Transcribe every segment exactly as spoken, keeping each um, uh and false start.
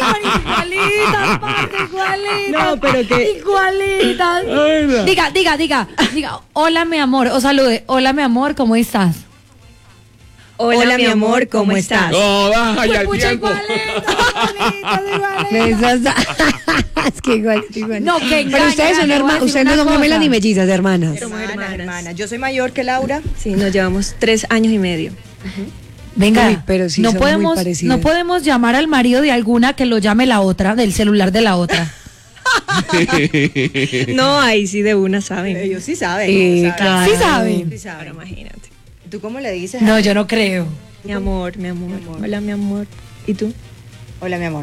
igualitas, parce, igualitas. No, pero que... Igualitas. Ay, no. Diga, diga, diga, diga, hola mi amor, o salude, hola mi amor, ¿cómo estás? Hola, Hola mi amor, ¿cómo, ¿cómo estás? No, vaya el Pues, tiempo. Igualitas, Es que igual, igual. No, que engaña, pero ustedes son hermanas, ustedes no son gemelas ni mellizas, hermanas. Somos hermanas. hermana. Yo soy mayor que Laura. Sí, nos llevamos tres años y medio. Uh-huh. Venga, Uy, pero sí no son podemos, muy parecidas. no podemos llamar al marido de alguna que lo llame la otra, del celular de la otra. No, ahí sí de una saben. Ellos sí saben. Sí, saben. claro. ¿Sí saben? Sí saben. Ahora imagínate. ¿Tú cómo le dices? No, yo no creo. Mi amor, mi amor, Mi amor. Hola, mi amor. ¿Y tú? Hola, mi amor.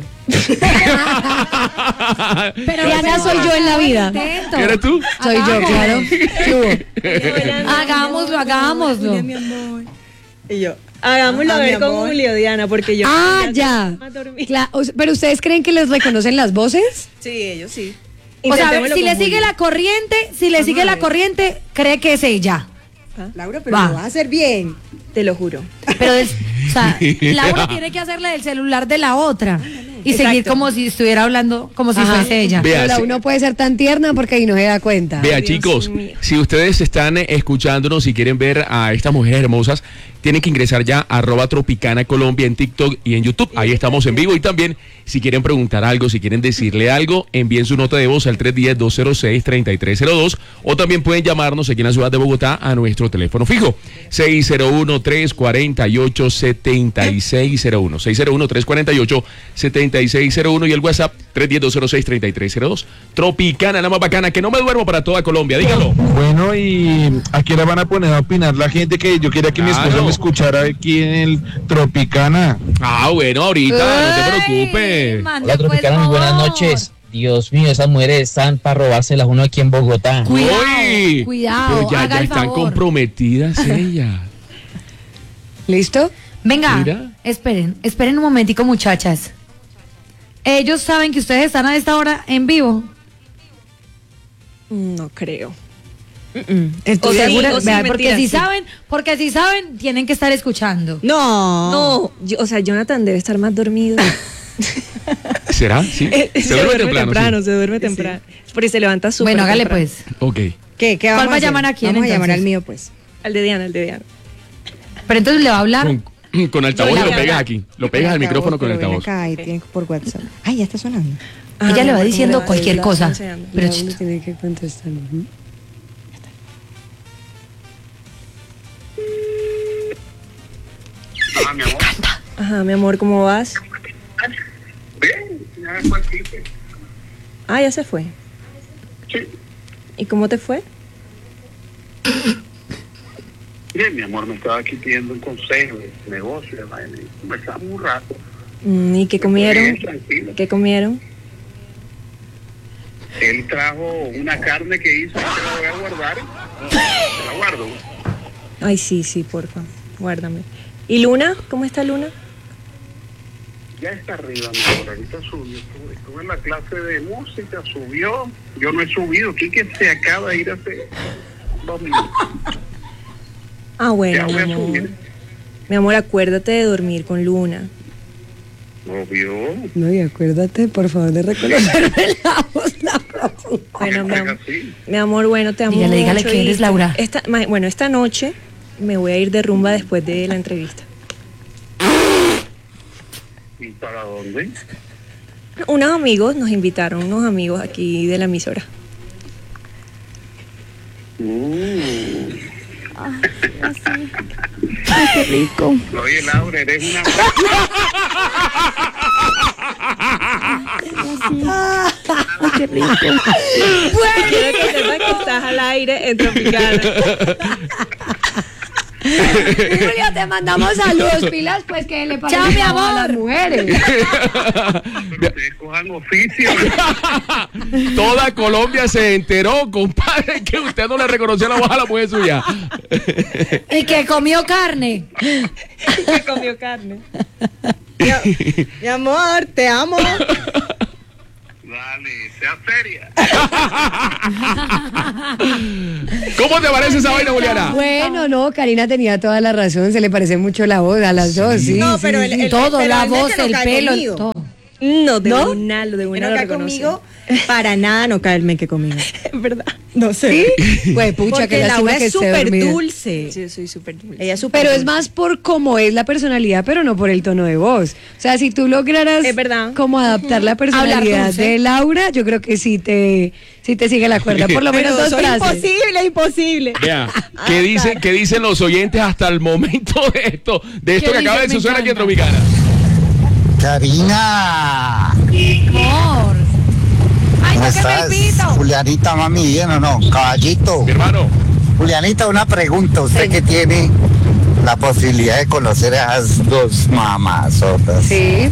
Pero Diana soy yo en la vida. Intento. ¿Qué eres tú? Soy yo, Hagamos. claro. ¿Qué hubo? Hagámoslo, hagámoslo. Hola, mi amor. Y yo. Hagámoslo Ah, a ver mi con amor. Julio, Diana, porque yo... Ah, ya. Más dormida. Cla- o sea, pero ustedes creen que les reconocen las voces? Sí, ellos sí. O sea, a ver, Intentémoslo si con le sigue Julio. la corriente, si le Vamos sigue a la ver. corriente, cree que es ella. Laura, pero Va. lo vas a hacer bien. Te lo juro. Pero, es- o sea, Laura tiene que hacerle del celular de la otra y Exacto. seguir como si estuviera hablando, como si Ajá. fuese ella. Vea, Pero la sí. uno puede ser tan tierna porque ahí no se da cuenta. Vea, Dios chicos, mío. si ustedes están eh, escuchándonos y quieren ver a estas mujeres hermosas, tienen que ingresar ya a arroba Tropicana Colombia en TikTok y en YouTube. Ahí estamos en vivo. Y también, si quieren preguntar algo, si quieren decirle algo, envíen su nota de voz al tres uno cero, dos cero seis, tres tres cero dos. O también pueden llamarnos aquí en la ciudad de Bogotá a nuestro teléfono fijo, seis cero uno, tres cuatro ocho, siete seis cero uno. seis cero uno, tres cuatro ocho, siete seis cero uno y el WhatsApp tres uno cero, dos cero seis, tres tres cero dos. Tropicana, la más bacana, que no me duermo para toda Colombia, dígalo. Bueno, y aquí la van a poner a opinar la gente que yo quería que mi esposa Claro. me escuchara aquí en el Tropicana. Ah, bueno, ahorita, no te Ay, preocupes. mande, Hola, pues, Tropicana, muy buenas favor. noches. Dios mío, esas mujeres están para robárselas uno aquí en Bogotá. Cuidado, Uy, cuidado, pero ya, haga ya el están favor. comprometidas ellas. ¿Listo? Venga, Mira. esperen, esperen un momentico, muchachas. Ellos saben que ustedes están a esta hora en vivo. No creo. Estoy O sea, segura. o sí, Vea, mentira, porque si sí. saben, porque si saben, tienen que estar escuchando. No. No, yo- o sea, Jonathan debe estar más dormido. ¿Será? Sí. Eh, Se, duerme temprano. se duerme temprano. Porque se levanta súper Bueno, hágale temprano. pues. Sí. Ok. ¿Qué? ¿Qué ¿Cuál vamos va a hacer? llamar a quién, Vamos a llamar entonces? al mío, pues. Al de Diana, al de Diana. Pero entonces le va a hablar. Con, con altavoz Yo y lo la- pegas aquí. Lo pegas al micrófono con Pero ven altavoz. acá y tienes por WhatsApp. Ay, ya está sonando. Ah, Ella le va ¿cómo diciendo va? cualquier Le va cosa. aconseando. Pero La uno chito. tiene que contestar. Ujú. Ajá, mi amor, ¿cómo vas? Ah, ya se fue. ¿Y cómo te fue? Bien, mi amor, me estaba aquí pidiendo un consejo de negocio, de vaina, y conversamos un rato. Mm, ¿Y qué comieron? Bien, tranquilo. ¿Qué comieron? Él trajo una carne que hizo, que la voy a guardar. Se la guardo. Ay, sí, sí, porfa. Guárdame. ¿Y Luna? ¿Cómo está Luna? Ya está arriba, mi amor, ahorita subió. Estuve, estuve en la clase de música, subió. Yo no he subido, Quique se acaba de ir hace dos minutos. Ah, bueno, Ya mi voy a amor. subir. Mi amor, acuérdate de dormir con Luna. Obvio. No, y acuérdate, por favor, de reconocerme la voz. La voz. Bueno, mi amor, Así. mi amor, bueno, te amo Dígale, dígale mucho que y eres Laura. Esta, ma- bueno, esta noche me voy a ir de rumba después de la entrevista. ¿Y para dónde? Unos amigos nos invitaron, unos amigos aquí de la emisora. Mm. Qué rico. Oye, Laura, eres una... Qué rico. Quiero que sepas que estás al aire en Tropicana. Julio, te mandamos saludos, pilas, pues que le Chao, mi a amor. las mujeres. Pero ustedes cojan oficio. Toda Colombia se enteró, compadre, que usted no le reconoció la voz a la mujer suya. Y que comió carne. Que comió carne. Mi, mi amor, te amo. Dale, sea seria. ¿Cómo te parece esa vaina, Juliana? Bueno, no, Karina tenía toda la razón, se le parece mucho la voz a las dos, sí. No, sí, pero sí. el- el- Todo, pero la él no es voz, que no el cae pelo, conmigo. todo. No, de ¿No? una, lo de una Que no lo cae reconoce. conmigo. Para nada no cae el meque conmigo. Es verdad. No sé. Pues pucha, Porque que Laura lástima que es esté súper dormida. dulce. Sí, yo soy súper dulce. Ella es súper Pero es dulce. más por cómo es la personalidad, pero no por el tono de voz. O sea, si tú lograras Es verdad. como adaptar la personalidad dulce. de Laura, yo creo que sí te, sí te sigue la cuerda. Por lo menos Pero dos soy frases. imposible, imposible. Vea, ¿qué dicen, ¿qué dicen los oyentes hasta el momento de esto, de esto ¿Qué que acaba de dicen? Me suceder aquí en encanta. Tropicana? Karina, Amor. Ay, ¿cómo no, que me estás? pito. Julianita, mami, bien o no? Caballito. Mi hermano, Julianita, una pregunta. Usted que tiene la posibilidad de conocer a esas dos mamazotas. Sí.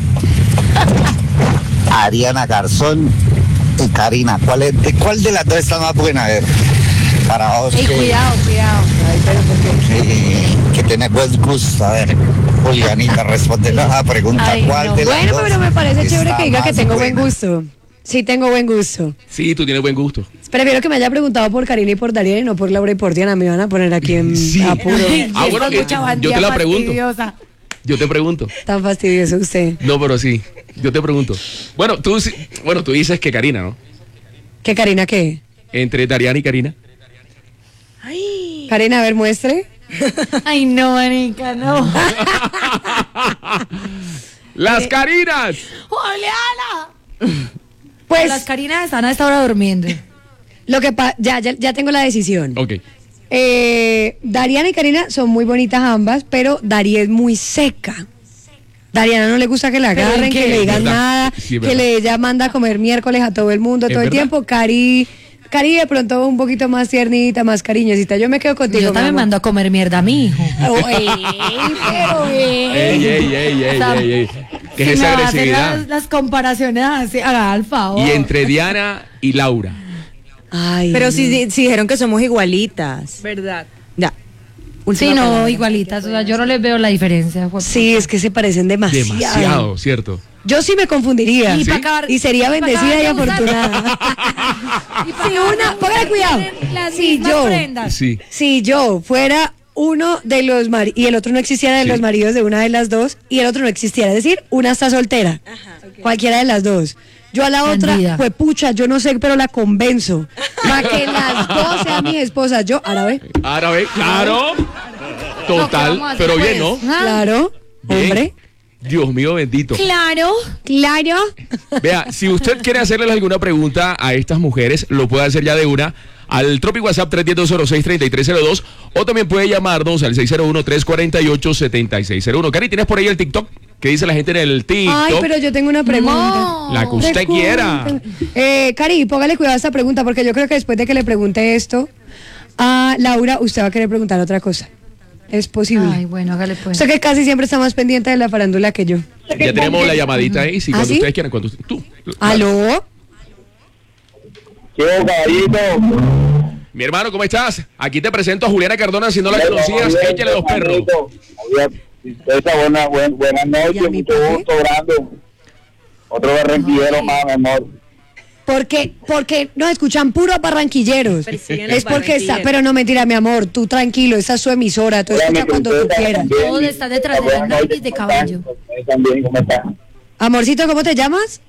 Ariana Garzón y Karina. ¿Cuál, es, de, ¿Cuál de las dos está más buena? A ver, para vos Ey, que, cuidado, cuidado. que, que tenés buen gusto. A ver, Julianita, responde la pregunta. Ay, ¿Cuál no. de las Bueno, dos pero me parece chévere está que diga que más tengo buen buena? gusto. Sí, tengo buen gusto. sí, tú tienes buen gusto. Prefiero que me haya preguntado por Karina y por Darío y no por Laura y por Diana. Me van a poner aquí en Sí. apuro. Ah, bueno, Esta eh, mucha yo bandía te la pregunto. fastidiosa. Yo te pregunto. Tan fastidioso usted. No, pero sí, yo te pregunto. Bueno, tú, sí- bueno, tú dices que Karina, ¿no? ¿Qué Karina qué? Entre Dariana y Karina. Karina, a ver, muestre. Ay, no, marica, no. ¡Las Karinas! ¡Juliana! Pues Las Karinas están a esta hora durmiendo. lo que pa ya, ya, ya tengo la decisión. Ok. Eh, Dariana y Karina son muy bonitas ambas, pero Dari es muy seca. Dariana no le gusta que la ¿Pero en agarren, qué? que le Es digan verdad. nada, Sí, es que verdad. le ella manda a comer miércoles a todo el mundo ¿Es todo el verdad? tiempo. Cari, Cari de pronto un poquito más tiernita, más cariñosita. Yo me quedo contigo. Yo mi también amor. mando a comer mierda a mi hijo. Oh, ey, pero bien. ¡Ey, ey, ey, ey, O sea, ey, ey! ¿Qué si es me esa va a hacer agresividad? Las, las comparaciones así, haga al favor. Y entre Diana y Laura. Ay, Pero no. si, si dijeron que somos igualitas. ¿Verdad? Ya. Sí, Última no, palabra. igualitas. O sea, yo no les veo la diferencia. fue- Sí, es que se parecen demasiado. Demasiado, ¿cierto? Yo sí me confundiría. Y ¿Sí? pa' acabar- Y sería y pa' bendecida y acabar de afortunada. Y Si una, póngale cuidado. Las Si mismas yo, prendas. Sí. si yo fuera uno de los maridos y el otro no existiera de Sí. los maridos de una de las dos y el otro no existiera, es decir, una está soltera, cualquiera de las dos. Yo a la otra, Bandida. pues pucha, yo no sé, pero la convenzo para que las dos sean mis esposas. Yo, árabe, Árabe, claro. Total, vamos a hacer, pero bien, ¿no? pues? Ah, claro, Bien. hombre, Dios mío bendito. Claro. claro. Vea, si usted quiere hacerles alguna pregunta a estas mujeres, lo puede hacer ya de una al Tropic WhatsApp tres uno cero, dos cero seis, tres tres cero dos o también puede llamarnos al seis cero uno, tres cuatro ocho, siete seis cero uno. Cari, ¿tienes por ahí el TikTok? ¿Qué dice la gente en el TikTok? Ay, pero yo tengo una pregunta. No. La que usted Pregunta. quiera. Eh, Cari, póngale cuidado a esta pregunta porque yo creo que después de que le pregunte esto a Laura, usted va a querer preguntar otra cosa. Es posible. Ay, bueno, hágale pues. Usted que casi siempre está más pendiente de la farándula que yo. Ya tenemos la llamadita ahí, si ¿Ah, cuando sí? ustedes quieran, cuando usted- tú. ¿Aló? ¿Qué hubo, caballito? Mi hermano, ¿cómo estás? Aquí te presento a Juliana Cardona, si no la conocías, échale los perros. Esa buena, buen, buenas ¿Y a noches, mi mucho papi? gusto, Brando. Otro barranquillero más, mi amor. Porque, porque nos escuchan puros barranquilleros. Persiguen los Es porque está, barranquilleros. pero no mentira, mi amor, tú tranquilo, esa es su emisora, tú escucha cuando tú quieras. Todos están detrás de las nalgas de caballo. Ustedes también, ¿cómo están? Amorcito, ¿cómo te llamas?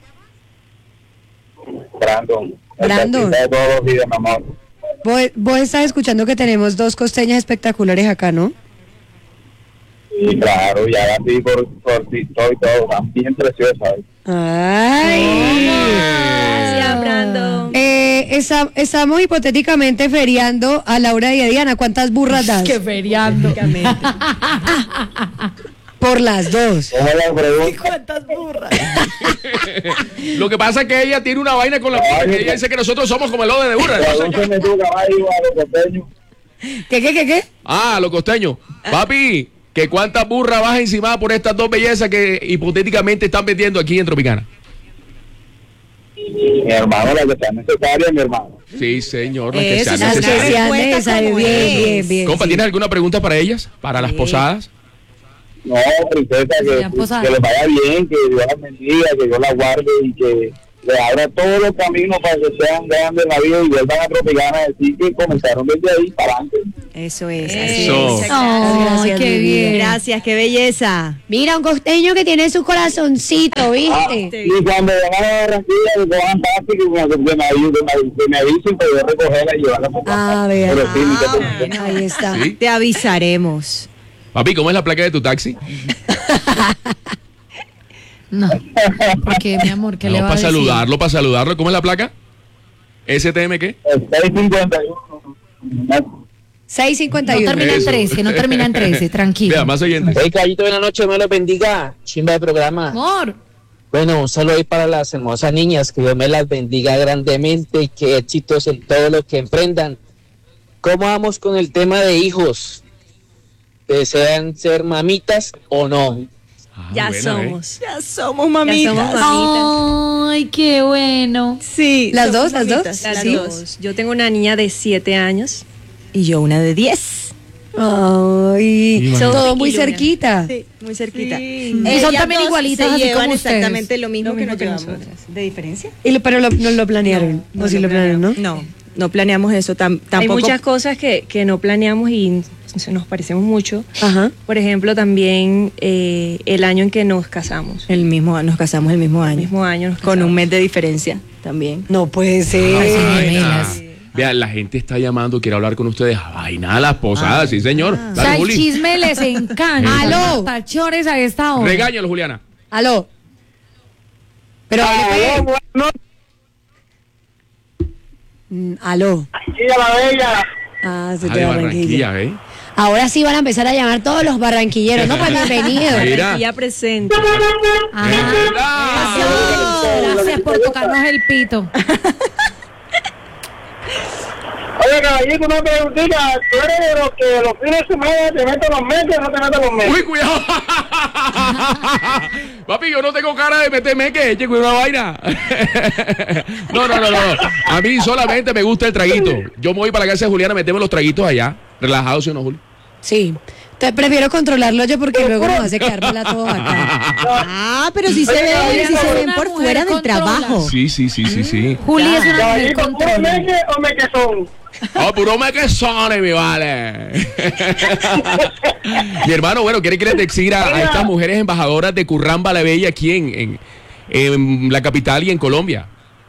Brandon. Brandon. De todos los días, mi amor. Vos, vos estás escuchando que tenemos dos costeñas espectaculares acá, ¿no? Sí, claro, ya la vi por, por TikTok y todo, están bien preciosas. Ay. Gracias, Brandon. Eh, esa- estamos hipotéticamente feriando a Laura y a Diana. ¿Cuántas burras das? Qué feriando. Por las dos. ¿Cómo la pregunta? ¿Cuántas burras? Lo que pasa es que ella tiene una vaina con la burra, que ella dice que nosotros somos como el lode de burra. Entonces, Tradúceme tu caballo a los costeños. ¿Qué, qué, qué, qué? ah, los costeños. Papi, ¿que cuántas burras vas encima por estas dos bellezas que hipotéticamente están vendiendo aquí en Tropicana? Mi hermano, la que sea necesaria, mi hermano. Sí, señor, las que Eso, sean las Las que necesarias. sean respuesta necesarias. como Bien, es. bien, bien. Compa, sí. ¿tienes alguna pregunta para ellas? ¿Para las posadas? No, princesa, Sean que, posadas. que les vaya bien, que Dios las bendiga, que Dios las guarde y que le abra todos los caminos para que sean grandes en la vida y vuelvan a Tropicana a decir que comenzaron desde ahí para adelante. Eso es. Eso. así es. Ay, Gracias, qué mi vida. bien. Gracias, qué belleza. Mira, un costeño que tiene su corazoncito, ¿viste? Y cuando vengan a Barranquilla, que cojan taxi, que me, que me, avisen, que me avisen para yo recogerla y llevarla por Ah, vea. Pero sí, ni que te- bueno. Ahí está. ¿Sí? Te avisaremos. Papi, ¿cómo es la placa de tu taxi? No. Porque, mi amor, ¿qué No, le va a para decir? saludarlo, para saludarlo. ¿Cómo es la placa? ¿S T M qué? seis cincuenta y uno. seis cincuenta No y uno. termina en Eso. trece, no termina en trece, tranquilo. Vea, más oyentes. Hey, Caballito, buenas noches, Dios me los bendiga. Chimba de programa. Amor. Bueno, un saludo ahí para las hermosas niñas, que Dios me las bendiga grandemente y que éxitos en todo lo que emprendan. ¿Cómo vamos con el tema de hijos? ¿Desean ser mamitas o no? Ah, Ya buena, somos. Ya somos mamitas. Ya somos mamitas. Ay, qué bueno. Sí. ¿Las somos dos, las dos? mamitas, Las ¿Sí? dos. Yo tengo una niña de siete años. Y yo una de diez. Ay, Imagínate. todo muy Y Luna. cerquita. Sí, muy cerquita. Sí. Y son Ellas también dos igualitas, se así llevan como ustedes. exactamente lo mismo, Lo que mismo nos que llevamos. nosotras. ¿De diferencia? Y lo- pero lo- no lo planearon. No, o sí no lo planearon, ¿no? No, no planeamos eso. Tam- Hay tampoco. muchas cosas que, que no planeamos y se nos parecemos mucho. Ajá. Por ejemplo, también eh, el año en que nos casamos. El mismo, nos casamos el mismo El año. mismo año nos Con casamos. un mes de diferencia también. No puede ser. Ay, sí, Ay, gemelas. nada. Vea, la gente está llamando, quiere hablar con ustedes. Ay, nada, las posadas, sí, señor. O sea, Dale, el Juli. chisme les encanta. Aló. Tachores a esta hora. Regáñalo, Juliana. Aló. Pero hable fe. Mm, aló. Barranquilla la Bella. Ah, se Ah, te de Barranquilla. Barranquilla, ¿eh? Ahora sí van a empezar a llamar todos los barranquilleros, ¿no? Pues bienvenidos. Mira. Ya presente. Ah, Eso. gracias por tocarnos el pito. Oye, caballito, una preguntita. ¿Tú eres de los que los fines de semana te meten los meses o no te meten los meses? Uy, cuidado. Papi, yo no tengo cara de meterme que eche con una vaina. No, no, no, no. A mí solamente me gusta el traguito. Yo me voy para la casa de Juliana, metemos los traguitos allá. Relajados, ¿sí o no, Juli? Sí. Te prefiero controlarlo yo porque luego nos hace quedar mal a todos acá. Ah, pero si se Oye, ven, caballito, si se ven una por mujer fuera del controla. trabajo. Sí, sí, sí, sí, sí. Juli es una mujer Caballito, ¿puro control. meque o mequezón? Oh, puro me que son, mi vale. Mi hermano, bueno, ¿quiere que les decir a, a estas mujeres embajadoras de Curramba la Bella aquí en, en, en la capital y en Colombia?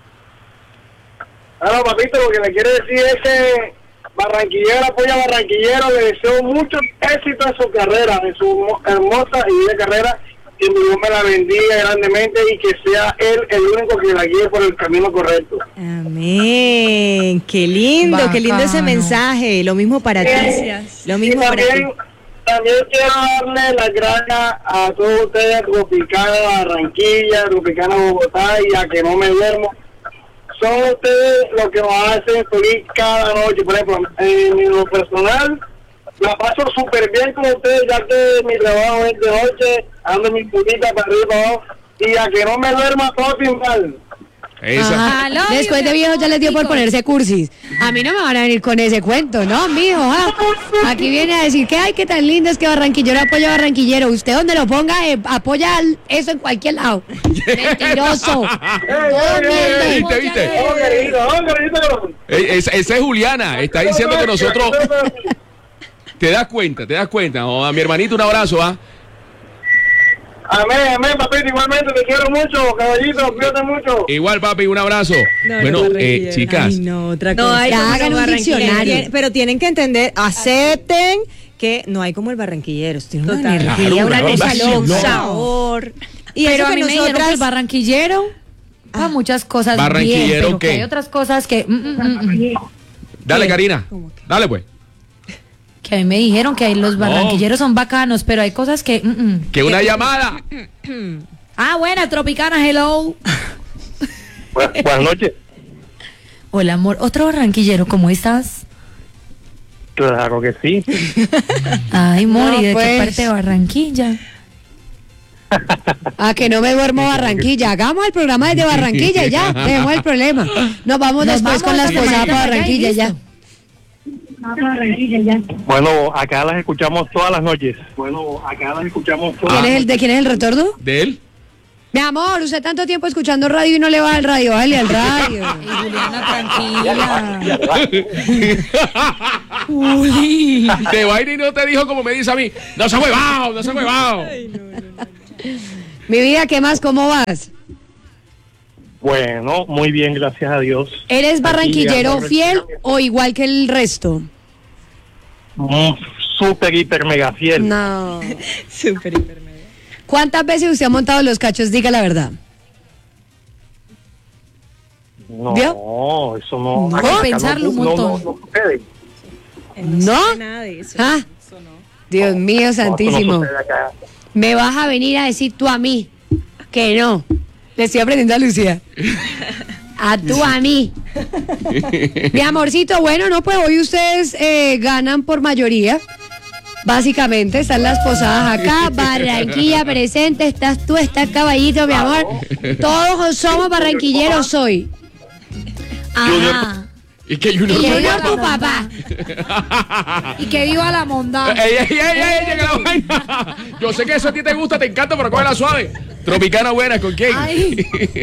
Ah, no, papito, lo que le quiero decir es que Barranquillero apoya a Barranquillero, le deseo mucho éxito en su carrera, en su mo- hermosa y bella carrera, que mi Dios me la bendiga grandemente y que sea él el único que la guíe por el camino correcto. Amén. Qué lindo, qué lindo ese Bacano. mensaje. Lo mismo para ti. Gracias. Lo Y mismo para ti. también, también quiero darle las gracias a todos ustedes, Tropicana Barranquilla, Tropicana Bogotá y a que no me duermo. Son ustedes los que nos hacen feliz cada noche. Por ejemplo, en lo personal, la paso súper bien con ustedes, ya que mi trabajo es de noche, ando mi putita para arriba y para abajo, y a que no me duerma todo sin mal. Esa. I love Después you, de viejo ya les dio por chicos. ponerse cursis. A mí no me van a venir con ese cuento, ¿no, mijo? ah. Aquí viene a decir que ay, qué tan lindo es que Barranquillero apoya a Barranquillero. Usted donde lo ponga, eh, apoya al- eso en cualquier lado. Mentiroso. Todo miente. ¿Viste, viste? Oh, querido, oh, querido. Eh, Esa, esa es Juliana, está diciendo que nosotros... ¿Te das cuenta? ¿Te das cuenta? Oh, a mi hermanito un abrazo, ¿ah? Amén, amén, papito, igualmente te quiero mucho, caballito, cuídate mucho. Igual, papi, un abrazo. No, bueno, no, eh, Barranquilla. chicas, Ay, no, otra No, cosa. hay Ya como hagan los un barranquilleros. diccionario. Tien- Pero tienen que entender, acepten que no hay como el barranquillero. Tiene una Total. energía, Claro, una claro, cosa sí, loca, un no. sabor. Y Pero eso a que mí me dijeron que el nosotras... barranquillero para muchas cosas bien, ¿Barranquillero pero que qué? hay otras cosas que mm, mm, mm, mm. dale, ¿Qué? Karina. Dale, pues. que a mí me dijeron que los barranquilleros son bacanos, pero hay cosas que mm, mm. Que una llamada. Ah, buena, Tropicana, hello. Buenas, buenas noches. Hola, amor, otro barranquillero, ¿cómo estás? Claro que sí. Ay, Mori, No, ¿de pues. qué parte de Barranquilla? A que no me duermo Barranquilla. Hagamos el programa desde Barranquilla y ya. Dejemos el problema. Nos vamos Nos después vamos con las hasta posadas para Barranquilla Barranquilla y ya. listo. Bueno, acá las escuchamos todas las noches. Bueno, acá las escuchamos todas ¿Quién es el, ¿De quién es el retorno? ¿De él? Mi amor, usted tanto tiempo escuchando radio y no le va al radio, vale al radio. Y Juliana, tranquila. Juli. Te vaina y no te dijo como me dice a mí. No se ha huevado, no se ha huevado. Mi vida, ¿qué más? ¿Cómo vas? Bueno, muy bien, gracias a Dios. ¿Eres barranquillero Aquí, fiel o igual que el resto? Mm, súper, hiper, mega fiel. No. Súper, hiper, mega. ¿Cuántas veces usted ha montado los cachos? Diga la verdad. No, ¿Vio? eso no. No, acá pensarlo un no, montón. No, no, no sucede. ¿No? sabe nada de eso. ¿Ah? Eso no. Dios mío No, eso no santísimo. sucede acá. Me vas a venir a decir tú a mí que no. Le estoy aprendiendo a Lucía. A tú a mí. Mi amorcito, bueno, no, pues hoy ustedes eh, ganan por mayoría. Básicamente, están las posadas acá, Barranquilla presente, estás tú, está Caballito, mi amor. Todos somos barranquilleros hoy. Ajá. Y que Y Junior. Junior tu papá. Y que viva la mondad. Ey, ey, ey, ey, llega la vaina. Yo sé que eso a ti te gusta, te encanta, pero cógela suave. Tropicana buena, ¿con quién? Ay.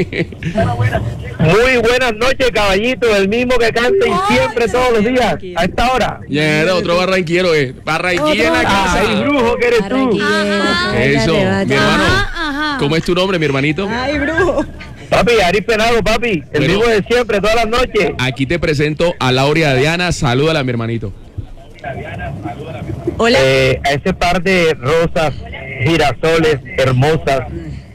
Muy buenas noches, caballito, el mismo que canta y siempre, todos los días, a esta hora. Ya era otro barranquillero, eh. Barranquilla en la casa. Ay, brujo que eres tú. Barranquillero. Eso, Váyate, mi váyate. hermano. Ajá, ajá. ¿Cómo es tu nombre, mi hermanito? Ay, brujo. Papi, Ari Penado, papi, el Bueno. mismo de siempre, todas las noches. Aquí te presento a Laura Diana. Salúdala, mi hermanito. Hola. Eh, a ese par de rosas, girasoles hermosas,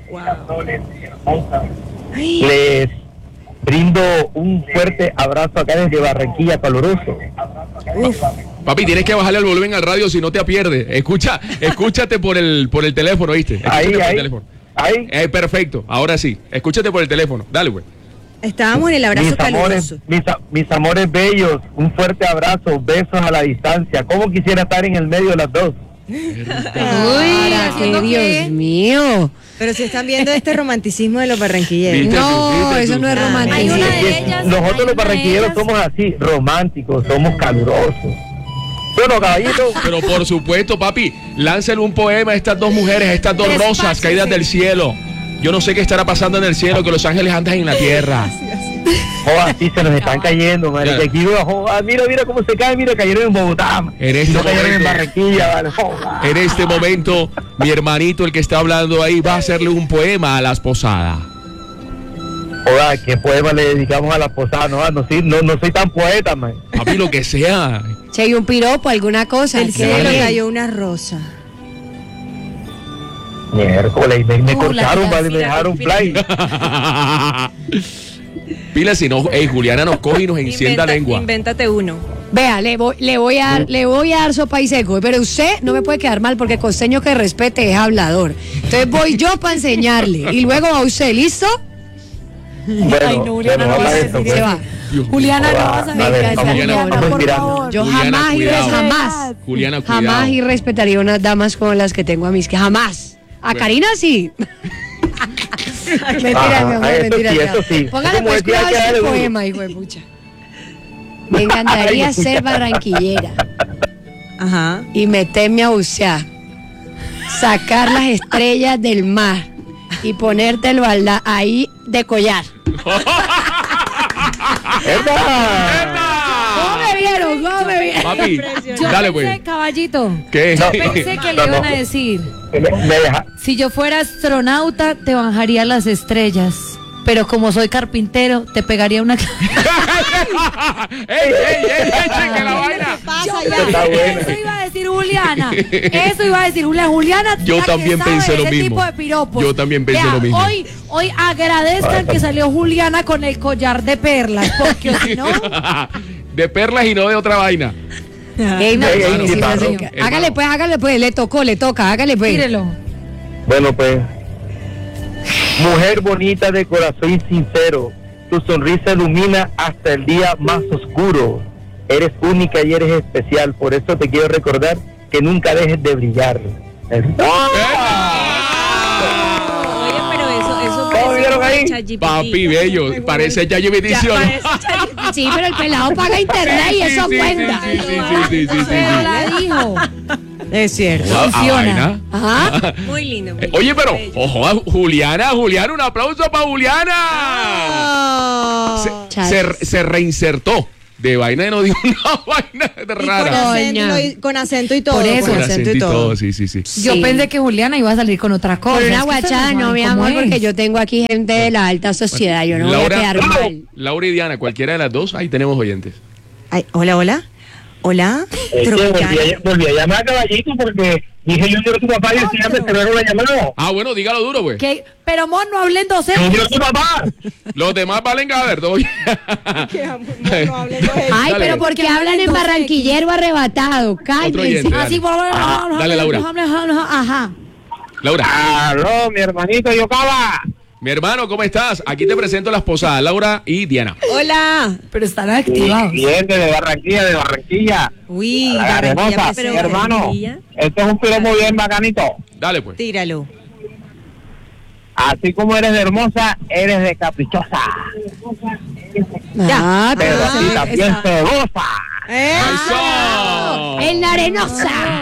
les brindo un fuerte abrazo acá desde Barranquilla, caluroso. Papi, tienes que bajarle el volumen al radio si no te pierdes. Escucha, escúchate por el por el teléfono, ¿viste? Escúchate Ahí, por el ahí. teléfono. Ahí, Eh, perfecto, ahora sí. Escúchate por el teléfono. Dale, güey. Estábamos en el abrazo mis amores, caluroso. mis, a- mis amores bellos, un fuerte abrazo, besos a la distancia. ¿Cómo quisiera estar en el medio de las dos? Uy, Para, qué ¿haciendo Dios qué? mío. Pero si están viendo este romanticismo de los barranquilleros. ¿Viste tú? No, ¿Viste eso tú? no es Hay romántico. una de Sí, ellas, hay nosotros los una de barranquilleros ellas. somos así, románticos, somos calurosos. Bueno, caballito, Pero por supuesto, papi, láncele un poema a estas dos mujeres, a estas dos Despáchese. rosas caídas del cielo. Yo no sé qué estará pasando en el cielo, que los ángeles andan en la tierra. oh, así se nos están cayendo, madre. Claro. Que aquí, oh, ah, mira, mira cómo se caen, mira, cayeron en Bogotá. En este no cayeron en momento. Barranquilla, vale. Oh, ah. En este momento, mi hermanito, el que está hablando ahí, va a hacerle un poema a la esposada. Joda, ¿qué poema le dedicamos a la posada? No, no, soy, no, no soy tan poeta, man. Papi, lo que sea. Che, y un piropo, alguna cosa. Del ¿qué? cielo cayó una rosa. Miércoles, me, me Uh, cortaron, la vale, me mira, dejaron play. Pila, si no, ey, Juliana nos coge y nos encienda Inventa- lengua. Invéntate uno. Vea, le voy, le voy a dar, le voy a dar sopa y seco, pero usted no me puede quedar mal porque costeño que respete es hablador. Entonces voy yo para enseñarle y luego va usted, ¿listo? Bueno, Ay, no, Juliana, bueno, no habla vas a de eso, decir Se pues. va. Dios mío. Juliana, no Joda, vas a a ver. ver, Venga, vamos, Juliana, vamos por respirando. favor. Yo Juliana, jamás y cuidado. jamás, Juliana, cuidado. jamás y respetaría unas damas como las que tengo a mis que jamás. A Karina sí. Mentira, Ajá, mi amor, eso mentira. sí, ya. eso sí. Póngale Como pues decía cuidado que a ese dale duro. poema, hijo de pucha. Me encantaría ser barranquillera Ajá. y meterme a bucear, sacar las estrellas del mar y ponértelo al la- ahí de collar. ¡Verdad! ¿Cómo me vieron? ¿Cómo me vieron? Papi, Yo dale, pensé, pues. caballito, ¿Qué? yo pensé que le No, no. iban a decir, Me, me deja. si yo fuera astronauta, te bajaría las estrellas. Pero como soy carpintero, te pegaría una... ¡Ey, ey, ey, ey, cheque la vaina! Yo Está pensé que bueno. eso iba a decir Juliana. Eso iba a decir Juliana. Juliana, Yo la que también sabe pensé de lo ese mismo. tipo de piropos. Yo también pensé Vea, lo mismo. Hoy, hoy agradezcan que salió Juliana con el collar de perlas, porque si no, De perlas y no de otra vaina. Ey, no, Ey, ey, sí, sí, sí, paro. sí. Hermano. Hágale pues, hágale pues, le tocó, le toca, hágale pues. tírelo. Bueno, pues, mujer bonita de corazón sincero, tu sonrisa ilumina hasta el día más oscuro. Eres única y eres especial, por eso te quiero recordar que nunca dejes de brillar. Oye, pero eso, eso ¿Cómo vieron ahí? ChatGPT. Papi, bello. Parece ya yo me Ya, edición. parece ChatGPT. Sí, pero el pelado paga internet y eso sí, cuenta. sí, sí, sí, sí, sí, sí, sí, Pero sí. la dijo. Es cierto. Ah, Funciona. vaina. Ajá. Muy lindo. Muy Eh, lindo. Oye, pero, ojo, a Juliana, Juliana, un aplauso para Juliana. Oh. Se, se, se reinsertó. De vaina y no dijo una vaina Y con rara. acento, y, con acento y todo. Por eso. Con Con acento y todo. sí, sí, sí. Yo Sí. pensé que Juliana iba a salir con otra cosa. Por una Es que ustedes guachada, no, saben mi cómo amor, es. porque yo tengo aquí gente de la alta sociedad. Yo no Laura, voy a quedar mal. Laura y Diana, cualquiera de las dos, ahí tenemos oyentes. Ay, hola, hola. Hola. Es que volví, Tropicana. a, volví a llamar a Caballito porque dije yo quiero tu papá y decía que no la llamó. Ah, bueno, dígalo duro, güey. ¿Qué? Pero amor, no hablen Yo docente. quiero tu papá. Los demás valen a ver, todo bien. Ay, Dale. pero porque hablan en barranquillero arrebatado. Otro Cálmense. oyente, dale. Así, por Ah, dale, Laura. Ajá. Laura. Aló, mi hermanito Yocaba. Mi hermano, ¿cómo estás? Aquí te presento las posadas, Laura y Diana. Hola. Pero están activados. Bien, de Barranquilla, de Barranquilla. Uy, La Barranquilla, hermosa, pero mi hermano. Barranquilla. Este es un piropo bien bacanito. Dale, pues. Tíralo. Así como eres de hermosa, eres de caprichosa. Ah, Pero pero así también se goza. ¡Eso! en la arenosa.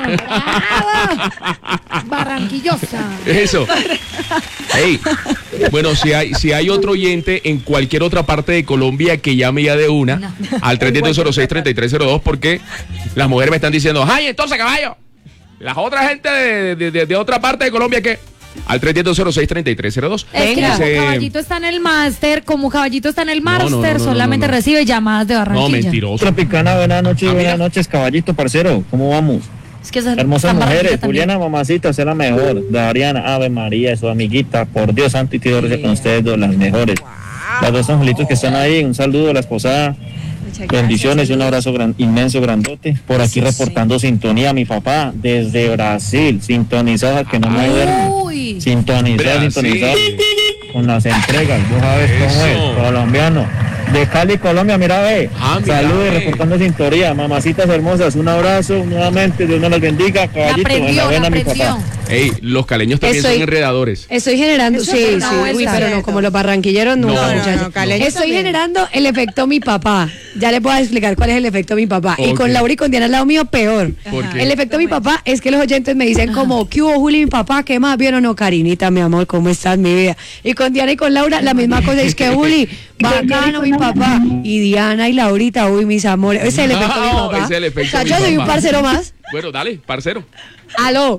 Barranquillosa. Eso. Hey, bueno, si hay, si hay otro oyente en cualquier otra parte de Colombia que llame ya de una No. al tres uno cero seis, tres tres cero dos porque las mujeres me están diciendo, ay, entonces caballo, las otras gente de, de, de, de otra parte de Colombia que al tres uno cero seis, tres tres cero dos. Es que Dice- como Caballito está en el máster, como Caballito está en el No, no, máster, no, no, no, solamente no, no. recibe llamadas de Barranquilla. No, mentiroso. Tropicana, buenas noches, Ah, mira. buenas noches, caballito, parcero, ¿cómo vamos? Es que esas- Hermosas están mujeres, Barranquilla también. Juliana, mamacita, usted la mejor, Dariana, Ave María, su amiguita, por Dios santo y Dios gracias con ustedes dos, las mejores. Las dos angelitos que están ahí, un saludo a la esposada, Muchas bendiciones y un gracias. abrazo gran- inmenso, grandote. Por aquí reportando sintonía, mi papá, desde Brasil, sintonizado, que no me duermo. Uy. Sintonizado, Brasil. sintonizado con las entregas, vos sabes cómo Eso. es, colombiano. De Cali, Colombia, mira, ve. Ah, mira, Saludos, ve. reportando sintonía. Mamacitas hermosas, un abrazo nuevamente. Dios me las bendiga. La Caballito, prendió, la enhorabuena a mi prendió. papá. Ey, los caleños también Estoy- son enredadores. Estoy generando, Eso sí, es sí, una uy, vuelta. pero no como los barranquilleros, no, No, no, muchachos. no, caleños Estoy también. generando el efecto mi papá. Ya le puedo explicar cuál es el efecto mi papá. Y Ok. con Laura y con Diana al lado mío, peor. ¿Por qué? El efecto mi papá es que los oyentes me dicen como, ¿qué hubo, Juli, mi papá? ¿Qué más? ¿Bien o no, Karinita, mi amor? ¿Cómo estás, mi vida? Y con Diana y con Laura, la misma cosa es que, Juli, bacano, mi papá. Y Diana y Laurita, uy, mis amores. Ese es el efecto mi No, papá. ese es el efecto O sea, mi yo soy un papá. parcero más. Bueno, dale, parcero. Aló.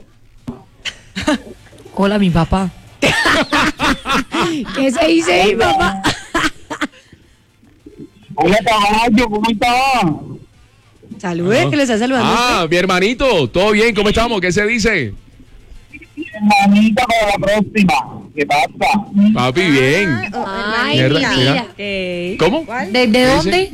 Hola, mi papá. ¿Qué se dice mi papá? Hola, caballo, ¿cómo estás? Salude, que le está saludando. Ah, mi hermanito, ¿todo bien? ¿Cómo estamos? ¿Qué se dice? Hermanita, para la próxima. ¿Qué pasa? Papi, bien. Ay, Mierda, mi mira. vida. Ok. ¿Cómo? ¿De, de ¿Qué dónde?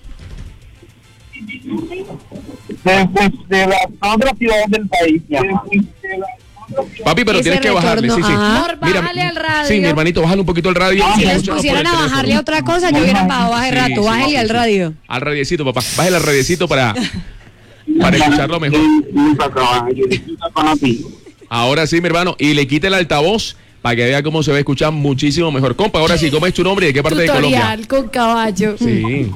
Desde de las otras ciudades del país. Ya. Papi, pero Ese tienes que bajarle, sí, retorno, sí. ajá. Amor, bájale al radio. Sí, mi hermanito, bájale un poquito el radio. Si y les escúchanos pusieran por a el teléfono. bajarle a otra cosa, yo hubiera bajado hace Sí, rato. sí, Bájale sí, al sí. radio. Al radiecito, papá. Bájale al radiecito para, para escucharlo mejor. Disfruta, caballo, disfruta, papi. Ahora sí, mi hermano. Y le quite el altavoz para que vea cómo se va a escuchar muchísimo mejor. Compa, ahora sí, ¿cómo es tu nombre y de qué parte de Colombia? Tutorial con caballo. Sí.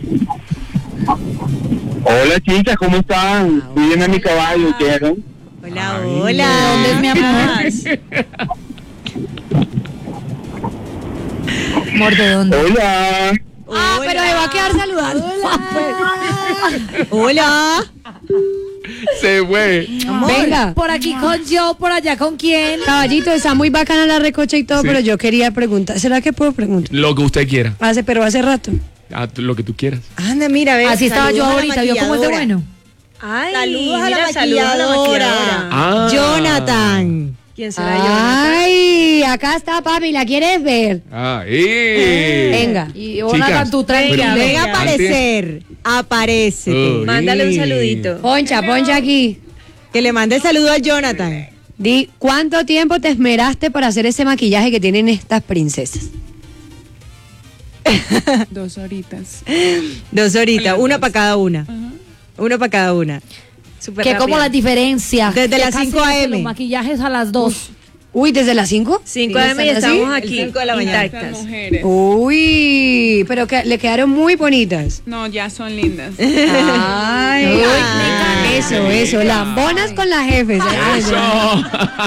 Hola, chicas, ¿cómo están? Pídenme a mi caballo, ¿quieren? Hola, Ay, hola. ¿dónde es mi amor? Amor, ¿de dónde? Hola. Ah, pero me va a quedar saludando. Hola. Se fue. Venga. Por aquí con yo, por allá con quién. Caballito, está muy bacana la recocha y todo, Sí. pero yo quería preguntar. ¿Será que puedo preguntar? Lo que usted quiera. Hace, pero hace rato. Ah, tú- lo que tú quieras. Anda, mira, ve. Así estaba yo saludos a la ahorita, ¿vio cómo es de maquilladora. bueno? Ay, Saludos a la mira, saludos a la maquilladora. maquilladora. Ah. Jonathan. ¿Quién será Jonathan? Ay, acá está, papi, ¿la quieres ver? Ah, eh. Venga. Y Jonathan, tú tranquila. Venga, venga. venga a aparecer. Aparece. Uy. Mándale un saludito. Poncha, poncha aquí. Que le mande el saludo a Jonathan. Di, ¿cuánto tiempo te esmeraste para hacer ese maquillaje que tienen estas princesas? Dos horitas. Dos horitas, una para cada una. Una para cada una. Súper Que como rápido. la diferencia. Desde Que las casi cinco a hacen eme. Los maquillajes a las dos. Uy, ¿desde las cinco? cinco de la mañana ¿Están así? estamos aquí, cinco de la mañana. intactas. Uy, pero que le quedaron muy bonitas. No, ya son lindas. Ay, eso, eso, lambonas con las jefes. Eso.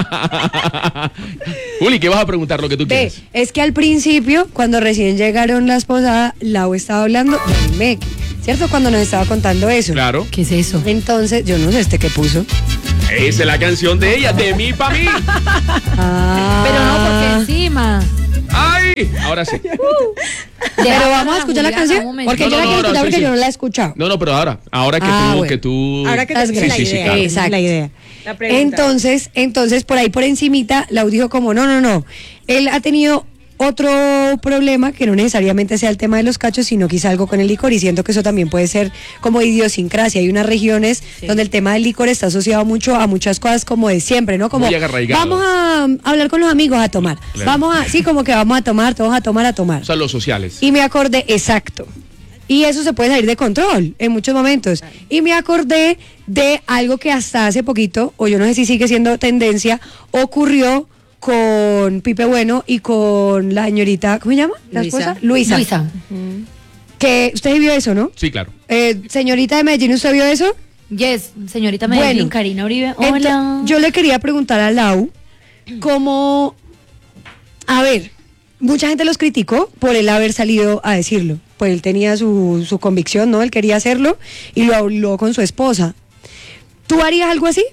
Juli, ¿qué vas a preguntar lo que tú Ve, quieras? es que al principio, cuando recién llegaron las posadas, Lau estaba hablando del M E C, ¿cierto? Cuando nos estaba contando eso. Claro. ¿Qué es eso? Entonces, yo no sé este qué puso. Esa es la canción de ella, de mí pa' mí. Ah. Pero no, porque encima. ¡Ay! Ahora sí. Pero vamos a escuchar la Juliana, canción. un momento. Porque No, yo no, la no, quiero no, escuchar sí, porque sí. yo no la he escuchado. No, no, pero ahora, ahora que Ah, tú, bueno. que tú. Ahora que Las te Sí, la sí, sí, idea, claro. esa es la idea. La pregunta. Entonces, entonces por ahí por encimita, Lau dijo como, no, no, no. Él ha tenido otro problema que no necesariamente sea el tema de los cachos, sino quizá algo con el licor, y siento que eso también puede ser como idiosincrasia. Hay unas regiones donde el tema del licor está asociado mucho a muchas cosas como de siempre, ¿no? Como Muy arraigado. vamos a hablar con los amigos a tomar. Claro. Vamos a, sí, como que vamos a tomar, todos a tomar, a tomar. O sea, los sociales. Y me acordé, exacto. Y eso se puede salir de control en muchos momentos. Y me acordé de algo que hasta hace poquito, o yo no sé si sigue siendo tendencia, ocurrió con Pipe Bueno y con la señorita, ¿cómo se llama? ¿La Luisa. esposa? Luisa. Luisa. Que usted vio eso, ¿no? Sí, claro. Eh, señorita de Medellín, ¿usted vio eso? Yes, señorita Medellín, Bueno. Karina Uribe. Ento- Hola. yo le quería preguntar a Lau cómo, a ver, mucha gente los criticó por él haber salido a decirlo, pues él tenía su, su convicción, ¿no? Él quería hacerlo y lo habló con su esposa. ¿Tú harías algo así?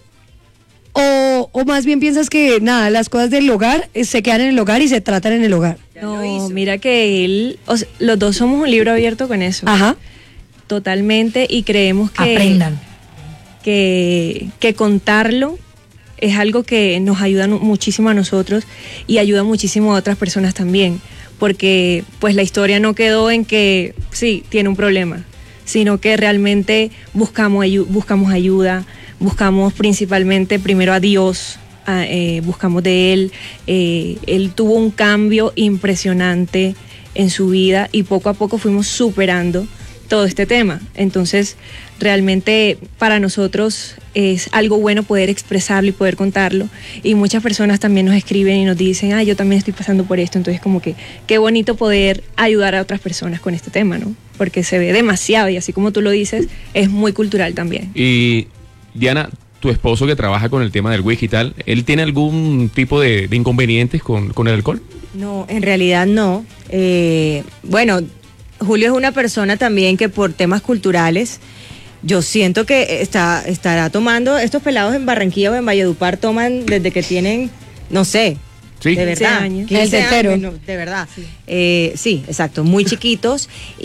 O, o más bien piensas que nada, las cosas del hogar eh, se quedan en el hogar y se tratan en el hogar. No, mira que él, o sea, los dos somos un libro abierto con eso. Ajá. Totalmente, y creemos que Aprendan. que, que contarlo es algo que nos ayuda nu- muchísimo a nosotros y ayuda muchísimo a otras personas también, porque pues la historia no quedó en que sí, tiene un problema, sino que realmente buscamos, ayu- buscamos ayuda, buscamos principalmente primero a Dios, a, eh, buscamos de Él. Eh, él tuvo un cambio impresionante en su vida y poco a poco fuimos superando todo este tema. Entonces, realmente para nosotros es algo bueno poder expresarlo y poder contarlo. Y muchas personas también nos escriben y nos dicen, ah, yo también estoy pasando por esto. Entonces, como que qué bonito poder ayudar a otras personas con este tema, ¿no? Porque se ve demasiado y así como tú lo dices, es muy cultural también. Y Diana, tu esposo que trabaja con el tema del whisky y tal, ¿él tiene algún tipo de, de inconvenientes con, con el alcohol? No, en realidad no. Eh, bueno, Julio es una persona también que por temas culturales, yo siento que está, estará tomando, estos pelados en Barranquilla o en Valledupar toman desde que tienen, no sé, Sí. de verdad, años. quince El tercero. años, no, de verdad. Sí. Eh, sí, exacto, muy chiquitos,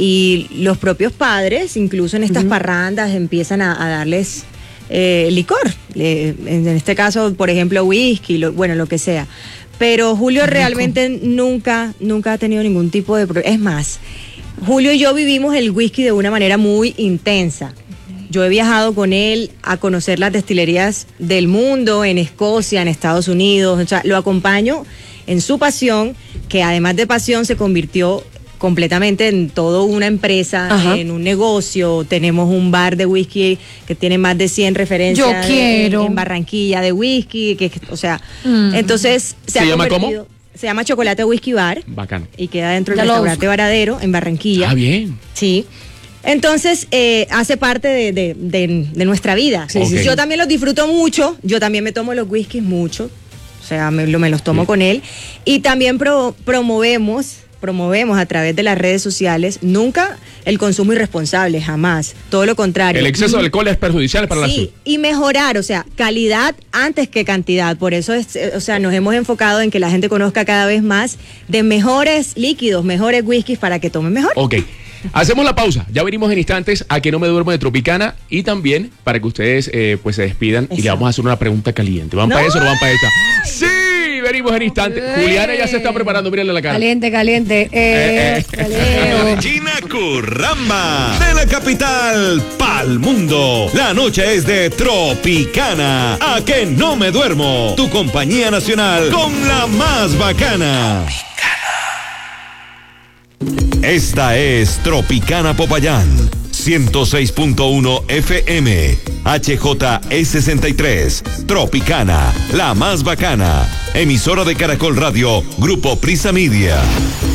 y los propios padres, incluso en estas parrandas, empiezan a, a darles eh, licor, eh, en este caso, por ejemplo, whisky, lo, bueno, lo que sea. Pero Julio realmente nunca, nunca ha tenido ningún tipo de problema. Es más, Julio y yo vivimos el whisky de una manera muy intensa. Yo he viajado con él a conocer las destilerías del mundo, en Escocia, en Estados Unidos. O sea, lo acompaño en su pasión, que además de pasión se convirtió completamente en toda una empresa, Ajá. en un negocio. Tenemos un bar de whisky que tiene más de cien referencias. Yo de- quiero. En Barranquilla de whisky, que, que- o sea, Mm. entonces se, ¿Se ha llama convertido- cómo? Se llama Chocolate Whisky Bar Bacano. y queda dentro del Ya lo restaurante busco. Varadero en Barranquilla. Ah, bien. Sí. Entonces, eh, hace parte de, de- de- de nuestra vida. Sí, sí, sí. Yo también los disfruto mucho, yo también me tomo los whiskies mucho, o sea, me, lo- me los tomo Sí. con él. Y también pro- promovemos, promovemos a través de las redes sociales, nunca el consumo irresponsable, jamás. Todo lo contrario. El exceso de alcohol es perjudicial para la Sí, salud. y mejorar, o sea, calidad antes que cantidad. Por eso, es, eh, o sea, nos hemos enfocado en que la gente conozca cada vez más de mejores líquidos, mejores whiskies para que tomen mejor. Ok. Hacemos la pausa. Ya venimos en instantes a Que No Me Duermo de Tropicana y también para que ustedes eh, pues se despidan y le Exacto. vamos a hacer una pregunta caliente. ¿Van No. para eso o no van para esta? Sí, venimos en instantes. Juliana ya se está preparando, mírenle la cara. Caliente, caliente. Eh, Eh, eh. caliente. Gina Curramba, de la capital pa'l mundo. La noche es de Tropicana. A Que No Me Duermo, tu compañía nacional con la más bacana. Esta es Tropicana Popayán, ciento seis punto uno F M, H J E sesenta y tres, Tropicana, la más bacana. Emisora de Caracol Radio, Grupo Prisa Media.